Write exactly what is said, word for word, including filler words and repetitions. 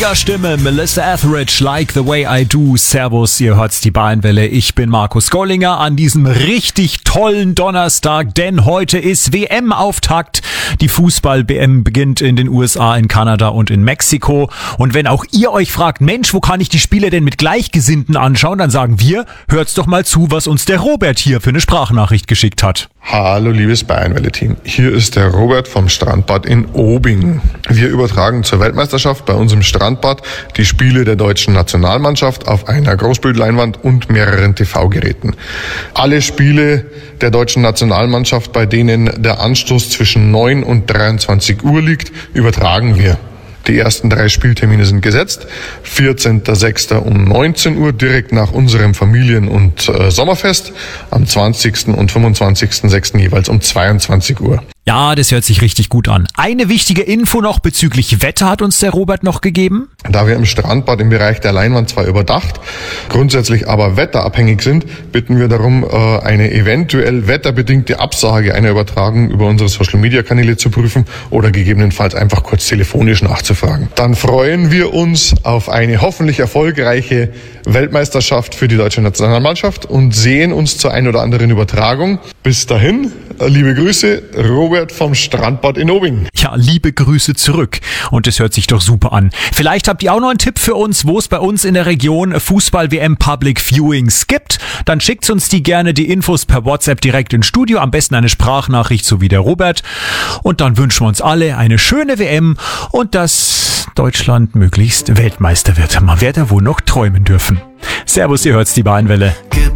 Megastimme, Melissa Etheridge, Like the Way I Do. Servus, ihr hört's die Bayernwelle. Ich bin Markus Gollinger an diesem richtig tollen Donnerstag, denn heute ist W M-Auftakt. Die Fußball-W M beginnt in den U S A, in Kanada und in Mexiko. Und wenn auch ihr euch fragt, Mensch, wo kann ich die Spiele denn mit Gleichgesinnten anschauen, dann sagen wir, hört's doch mal zu, was uns der Robert hier für eine Sprachnachricht geschickt hat. Hallo liebes Bayernwelle-Team, hier ist der Robert vom Strandbad in Obing. Wir übertragen zur Weltmeisterschaft bei uns im Strandbad die Spiele der deutschen Nationalmannschaft auf einer Großbildleinwand und mehreren T V-Geräten. Alle Spiele der deutschen Nationalmannschaft, bei denen der Anstoß zwischen neun und dreiundzwanzig Uhr liegt, übertragen wir. Die ersten drei Spieltermine sind gesetzt. vierzehnter sechster um neunzehn Uhr, direkt nach unserem Familien- und äh, Sommerfest. Am zwanzigsten und fünfundzwanzigsten sechsten jeweils um zweiundzwanzig Uhr. Ja, das hört sich richtig gut an. Eine wichtige Info noch bezüglich Wetter hat uns der Robert noch gegeben. Da wir im Strandbad im Bereich der Leinwand zwar überdacht, grundsätzlich aber wetterabhängig sind, bitten wir darum, eine eventuell wetterbedingte Absage einer Übertragung über unsere Social-Media-Kanäle zu prüfen oder gegebenenfalls einfach kurz telefonisch nachzufragen. Dann freuen wir uns auf eine hoffentlich erfolgreiche Weltmeisterschaft für die deutsche Nationalmannschaft und sehen uns zur ein oder anderen Übertragung. Bis dahin, liebe Grüße, Robert vom Strandbad in Obing. Ja, liebe Grüße zurück. Und es hört sich doch super an. Vielleicht habt ihr auch noch einen Tipp für uns, wo es bei uns in der Region Fußball-W M Public Viewings gibt. Dann schickt uns die gerne, die Infos per WhatsApp direkt ins Studio. Am besten eine Sprachnachricht, so wie der Robert. Und dann wünschen wir uns alle eine schöne W M und dass Deutschland möglichst Weltmeister wird. Man wird ja wohl noch träumen dürfen. Servus, ihr hört's, die Bayernwelle.